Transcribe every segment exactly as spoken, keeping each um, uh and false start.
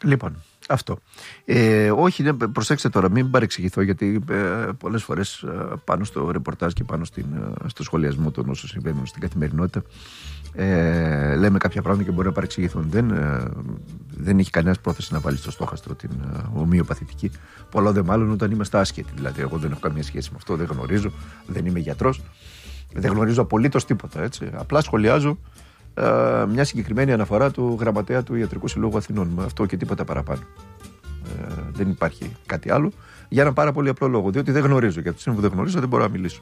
Λοιπόν, αυτό. Ε, όχι, ναι, προσέξτε τώρα, μην παρεξηγηθώ, γιατί ε, πολλές φορές ε, πάνω στο ρεπορτάζ και πάνω στην, ε, στο σχολιασμό των όσων συμβαίνουν στην καθημερινότητα ε, λέμε κάποια πράγματα και μπορεί να παρεξηγηθούν. Δεν, ε, δεν έχει κανένας πρόθεση να βάλει στο στόχαστρο την ε, ομοιοπαθητική. Πολλά δε μάλλον όταν είμαστε άσχετοι. Δηλαδή, εγώ δεν έχω καμία σχέση με αυτό, δεν γνωρίζω, δεν είμαι γιατρός, δεν γνωρίζω απολύτως τίποτα. Έτσι. Απλά σχολιάζω ε, μια συγκεκριμένη αναφορά του γραμματέα του Ιατρικού Συλλόγου Αθηνών. Με αυτό και τίποτα παραπάνω. Ε, δεν υπάρχει κάτι άλλο. Για ένα πάρα πολύ απλό λόγο. Διότι δεν γνωρίζω. Και από τη στιγμή που δεν γνωρίζω δεν μπορώ να μιλήσω.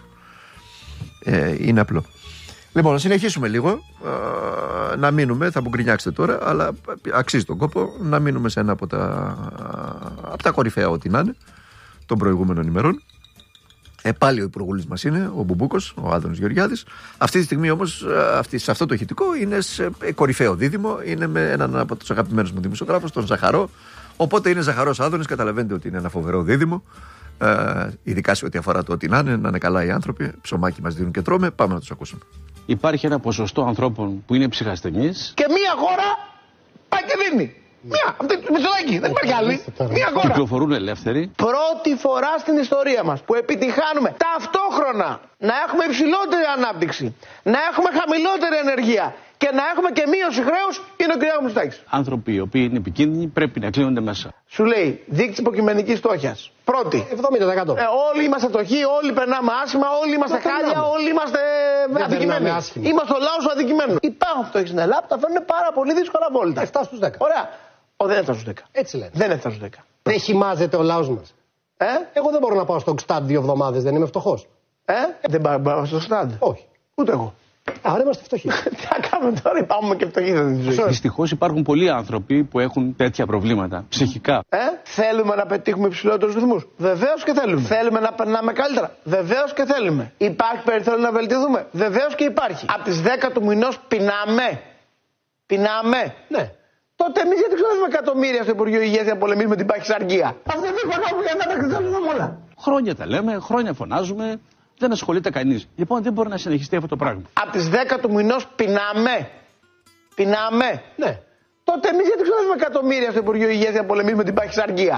Ε, είναι απλό. Λοιπόν, να συνεχίσουμε λίγο. Ε, να μείνουμε, θα μου γκρινιάξετε τώρα, αλλά αξίζει τον κόπο να μείνουμε σε ένα από τα, από τα κορυφαία ό,τι να είναι των προηγούμενων ημερών. Ε, πάλι ο υπουργούλης μας είναι ο Μπουμπούκος, ο Άδωνης Γεωργιάδης. Αυτή τη στιγμή όμως, αυτή, σε αυτό το ηχητικό, είναι σε κορυφαίο δίδυμο. Είναι με έναν από τους αγαπημένους μου δημοσιογράφους, τον Ζαχαρό. Οπότε είναι Ζαχαρός Άδωνης, καταλαβαίνετε ότι είναι ένα φοβερό δίδυμο. Ε, ειδικά σε ό,τι αφορά το ότι να είναι, να είναι καλά οι άνθρωποι. Ψωμάκι μας δίνουν και τρώμε. Πάμε να τους ακούσουμε. Υπάρχει ένα ποσοστό ανθρώπων που είναι ψυχασθενείς. Και μία χώρα πάει και δίνει. Μία, αυτή τη Μητσοτάκη, δεν υπάρχει άλλη. Μία χώρα. Κυκλοφορούν ελεύθεροι. Πρώτη φορά στην ιστορία μας που επιτυχάνουμε ταυτόχρονα να έχουμε υψηλότερη ανάπτυξη, να έχουμε χαμηλότερη ενεργεία και να έχουμε και μείωση χρέους, είναι ο κ. Μητσοτάκης. Άνθρωποι οι οποίοι είναι επικίνδυνοι πρέπει να κλείνονται μέσα. Σου λέει δείκτης υποκειμενικής φτώχειας. Πρώτη. εβδομήντα τοις εκατό. Ε, όλοι είμαστε φτωχοί, όλοι περνάμε άσχημα, όλοι είμαστε χάλια, όλοι είμαστε αδικημένοι. Είμαστε ο λαός αδικημένος. Υπάρχουν φτωχοί στην Ελλάδα που τα φέρνουν πάρα πολύ δύσκολα βόλτα. εφτά στους δέκα. Ωραία. Ο, δεν έφτασε στους δέκα. Έτσι λένε. Δεν έφτασε στους δέκα. Δεν χυμάζεται ο λαός μας. Ε? Εγώ δεν μπορώ να πάω στο Gstad δύο εβδομάδες, δεν είμαι φτωχός. Ε? Δεν πάω στο Gstad. Όχι. Ούτε εγώ. Άρα είμαστε φτωχοί. Τι να κάνουμε τώρα, υπάρχουμε και φτωχοί στην ζωή. Δυστυχώς υπάρχουν πολλοί άνθρωποι που έχουν τέτοια προβλήματα ψυχικά. Ε? Θέλουμε να πετύχουμε υψηλότερους ρυθμούς. Βεβαίως και θέλουμε. Θέλουμε να περνάμε καλύτερα. Βεβαίως και θέλουμε. Υπάρχει περιθώριο να βελτιωθούμε. Βεβαίως και υπάρχει. Από τις δέκα του μηνός πεινάμε. Πεινάμε. Ναι. Τότε εμείς γιατί ξοδεύουμε εκατομμύρια στο Υπουργείο Υγείας για να πολεμήσουμε την παχυσαρκία. Αυτή δεν κάπου για να τα ξοδεύουμε όλα. Χρόνια τα λέμε, χρόνια φωνάζουμε, δεν ασχολείται κανείς. Λοιπόν, δεν μπορεί να συνεχιστεί αυτό το πράγμα. Από τις δέκα του μηνός πεινάμε. Πεινάμε. Ναι. Τότε εμείς γιατί ξοδεύουμε εκατομμύρια στο Υπουργείο Υγείας για να πολεμήσουμε την παχυσαρκία.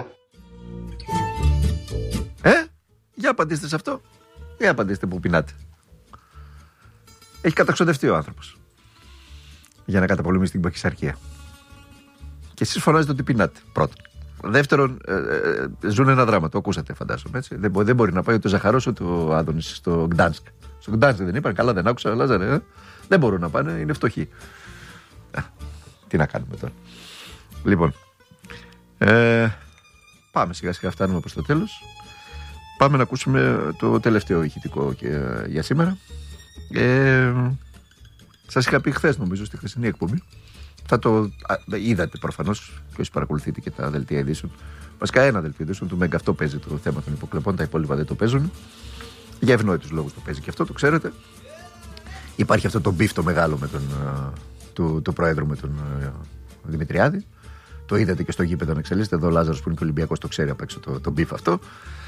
Ε, για απαντήστε σε αυτό. Για απαντήστε που πεινάτε. Έχει καταξοδευτεί ο άνθρωπος για να καταπολεμήσει την παχυσαρκία. Και εσείς φωνάζετε ότι πεινάτε. Πρώτον. Δεύτερον, ε, ε, ζουν ένα δράμα. Το ακούσατε, φαντάζομαι. Έτσι. Δεν, δεν μπορεί να πάει ούτε ο Ζαχαρός ούτε ο Άδωνης στο Γκτάνσκ. Στο Γκτάνσκ δεν είπαν. Καλά, δεν άκουσα. Λάζαρε, ε. Δεν μπορούν να πάνε, είναι φτωχοί. Ε, τι να κάνουμε τώρα. Λοιπόν. Ε, πάμε σιγά σιγά, φτάνουμε προς το τέλος. Πάμε να ακούσουμε το τελευταίο ηχητικό και, ε, για σήμερα. Ε, σας είχα πει χθες, νομίζω, στη χθεσινή εκπομπή. Θα το α, είδατε προφανώς και όσοι παρακολουθείτε και τα δελτία ειδήσεων. Βασικά ένα δελτίο ειδήσεων του Μέγκα αυτό παίζει το θέμα των υποκλοπών, τα υπόλοιπα δεν το παίζουν. Για ευνόητους λόγους το παίζει και αυτό, το ξέρετε. Υπάρχει αυτό το μπιφ το μεγάλο με τον, του, του Προέδρου με τον uh, Δημητριάδη. Το είδατε και στο γήπεδο να εξελίσσεται. Εδώ ο Λάζαρος που είναι και Ολυμπιακός το ξέρει απ' έξω το, το μπιφ αυτό.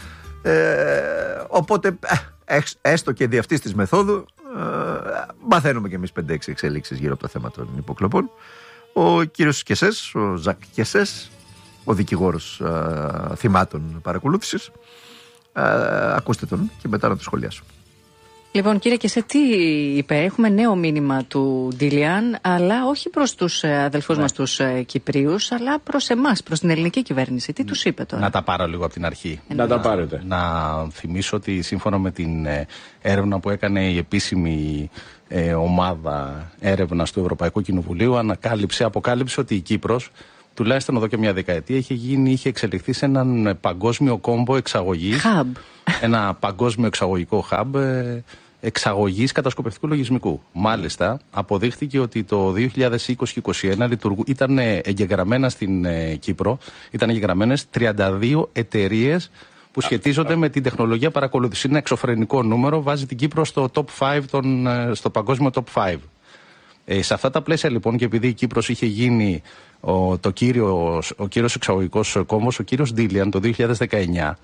Ε, οπότε ε, έστω και δι' αυτής της μεθόδου ε, μαθαίνουμε κι εμείς πέντε έξι εξελίξεις γύρω από το θέμα των υποκλοπών. Ο κύριος Κεσές, ο Ζακ Κεσές, ο δικηγόρος α, θυμάτων παρακολούθησης. Α, ακούστε τον και μετά να το σχολιάσω. Λοιπόν, κύριε Κεσέ, τι είπε? Έχουμε νέο μήνυμα του Ντίλιαν, αλλά όχι προς τους αδελφούς ναι. μας τους Κυπρίους, αλλά προς εμάς, προς την ελληνική κυβέρνηση. Τι τους είπε τώρα? Να τα πάρω λίγο από την αρχή. Να, να τα πάρετε. Να θυμίσω ότι σύμφωνα με την έρευνα που έκανε η επίσημη ε, ομάδα έρευνας του Ευρωπαϊκού Κοινοβουλίου, ανακάλυψε, αποκάλυψε ότι η Κύπρος, τουλάχιστον εδώ και μια δεκαετία, είχε, γίνει, είχε εξελιχθεί σε έναν παγκόσμιο κόμπο εξαγωγής. Hub. Ένα παγκόσμιο εξαγωγικό hub εξαγωγής κατασκοπευτικού λογισμικού. Μάλιστα, αποδείχθηκε ότι το δύο χιλιάδες είκοσι και είκοσι ένα λειτουργού, ήταν εγγεγραμμένα στην ε, Κύπρο, ήταν εγγεγραμμένες τριάντα δύο εταιρείες που σχετίζονται με την τεχνολογία παρακολούθηση. Είναι ένα εξωφρενικό νούμερο, βάζει την Κύπρο στο, top πέντε των, στο παγκόσμιο top πέντε. Ε, σε αυτά τα πλαίσια λοιπόν, και επειδή η Κύπρος είχε γίνει ο, το κύριο, ο κύριος εξαγωγικός κόμβος, ο κύριος Ντίλιαν το δύο χιλιάδες δεκαεννιά,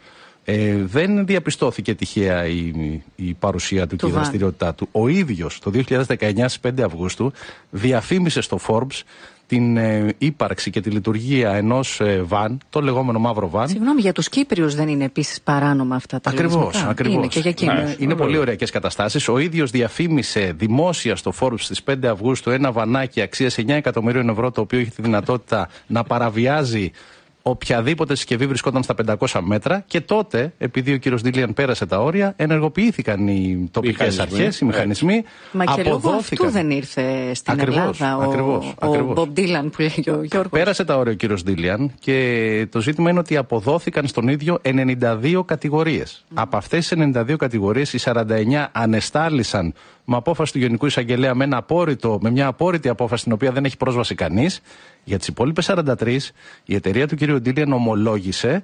Ε, δεν διαπιστώθηκε τυχαία η, η παρουσία του, του και η δραστηριότητά του. Ο ίδιος το δύο χιλιάδες δεκαεννιά στις πέντε Αυγούστου διαφήμισε στο Forbes την ε, ύπαρξη και τη λειτουργία ενός ε, βαν, το λεγόμενο μαύρο βαν. Συγγνώμη, για τους Κύπριους δεν είναι επίσης παράνομα αυτά τα Ακριβώς, ακριβώς. Είναι και για εκείνους. Ναι, είναι πολύ ωραίες καταστάσεις. Ο ίδιος διαφήμισε δημόσια στο Forbes στις πέντε Αυγούστου ένα βανάκι αξίας εννιά εκατομμυρίων ευρώ, το οποίο είχε τη δυνατότητα να παραβιάζει οποιαδήποτε συσκευή βρισκόταν στα πεντακόσια μέτρα, και τότε, επειδή ο κύριος Ντίλιαν πέρασε τα όρια, ενεργοποιήθηκαν οι τοπικές αρχές, οι μηχανισμοί. Μα και λόγω αυτού δεν ήρθε στην ακριβώς, Ελλάδα ακριβώς, ο, ακριβώς. ο Μπομπ Ντίλαν που λέγει ο Γιώργος. Πέρασε τα όρια ο κύριος Ντίλιαν και το ζήτημα είναι ότι αποδόθηκαν στον ίδιο ενενήντα δύο κατηγορίες. Mm. Από αυτές τις ενενήντα δύο κατηγορίες, οι σαράντα εννιά ανεστάλησαν με απόφαση του Γενικού Εισαγγελέα, με, ένα απόρριτο, με μια απόρριτη απόφαση, στην οποία δεν έχει πρόσβαση κανείς. Για τις υπόλοιπες σαράντα τρεις, η εταιρεία του κ. Ντίλιαν ομολόγησε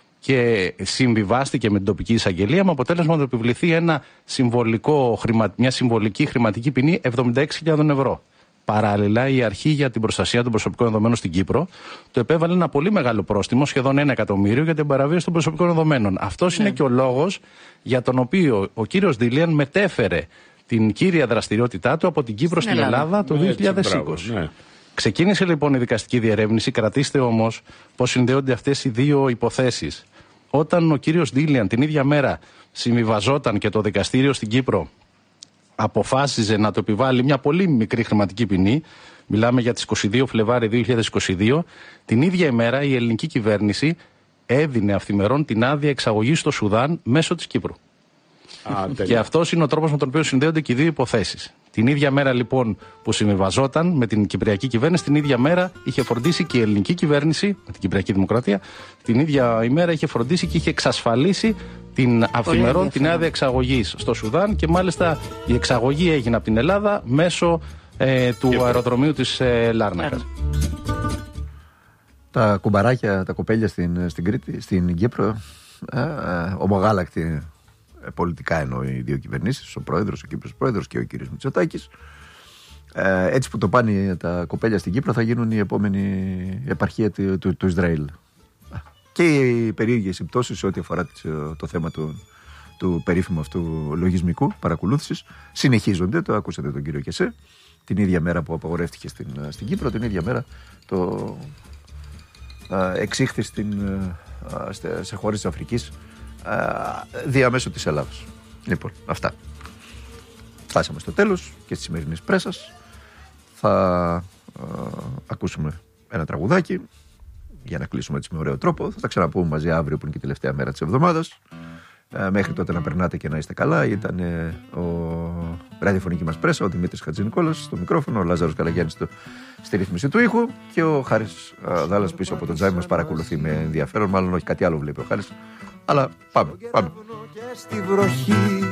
και συμβιβάστηκε με την τοπική εισαγγελία, με αποτέλεσμα να επιβληθεί ένα συμβολικό, μια συμβολική χρηματική ποινή εβδομήντα έξι χιλιάδες ευρώ. Παράλληλα, η Αρχή για την Προστασία των Προσωπικών Δεδομένων στην Κύπρο το επέβαλε ένα πολύ μεγάλο πρόστιμο, σχεδόν ένα εκατομμύριο, για την παραβίαση των προσωπικών δεδομένων. Αυτός ναι. είναι και ο λόγος για τον οποίο ο κύριος Ντίλιαν μετέφερε την κύρια δραστηριότητά του από την Κύπρο στην Ελλάδα, Ελλάδα το δύο χιλιάδες είκοσι. Ναι. Ξεκίνησε λοιπόν η δικαστική διερεύνηση. Κρατήστε όμως πως συνδέονται αυτές οι δύο υποθέσεις. Όταν ο κύριος Ντίλιαν την ίδια μέρα συμβιβαζόταν και το δικαστήριο στην Κύπρο αποφάσιζε να το επιβάλλει μια πολύ μικρή χρηματική ποινή, μιλάμε για τις είκοσι δύο Φλεβάρι δύο χιλιάδες είκοσι δύο, την ίδια ημέρα η ελληνική κυβέρνηση έδινε αυθημερών την άδεια εξαγωγής στο Σουδάν μέσω της Κύπρου. Α, και αυτός είναι ο τρόπος με τον οποίο συνδέονται και οι δύο υποθέσεις. Την ίδια μέρα λοιπόν που συμβιβαζόταν με την Κυπριακή κυβέρνηση, την ίδια μέρα είχε φροντίσει και η ελληνική κυβέρνηση, με την Κυπριακή Δημοκρατία, την ίδια ημέρα είχε φροντίσει και είχε εξασφαλίσει την αυθημερών την άδεια εξαγωγής στο Σουδάν, και μάλιστα η εξαγωγή έγινε από την Ελλάδα μέσω ε, του Κύπρο. αεροδρομίου της ε, Λάρνακας. Τα κουμπαράκια, τα κοπέλια στην, στην Κρήτη, στην Κύπρο, ε, ε, ομογάλακτοι πολιτικά εννοώ οι δύο κυβερνήσεις, ο πρόεδρος, ο Κύπρος πρόεδρος και ο κύριος Μητσοτάκης. Ε, έτσι που το πάνε τα κοπέλια στην Κύπρο, θα γίνουν η επόμενη επαρχία του, του, του Ισραήλ. Και οι περίεργες συμπτώσεις σε ό,τι αφορά το, το θέμα του, του περίφημου αυτού λογισμικού παρακολούθησης συνεχίζονται. Το ακούσατε τον κύριο Κεσέ. Την ίδια μέρα που απαγορεύτηκε στην, στην Κύπρο, την ίδια μέρα το α, εξήχθη στην, α, σε χώρες της Αφρικής διαμέσου της Ελλάδας. Λοιπόν, αυτά. Φτάσαμε στο τέλος και της σημερινής πρέσας. Θα α, ακούσουμε ένα τραγουδάκι για να κλείσουμε έτσι με ωραίο τρόπο. Θα τα ξαναπούμε μαζί αύριο, που είναι και η τελευταία μέρα της εβδομάδας. Ε, μέχρι τότε να περνάτε και να είστε καλά. Ήταν ε, ο ραδιοφωνική μας πρέσα, ο Δημήτρης Χατζηνικόλας στο μικρόφωνο, ο Λάζαρος Καλαγιάννης στο, στη ρύθμιση του ήχου, και ο Χάρης Δάλλας πίσω από το τζάμι μας παρακολουθεί με ενδιαφέρον. Μάλλον όχι, κάτι άλλο βλέπει ο Χάρης. Αλλά πάμε, πάμε.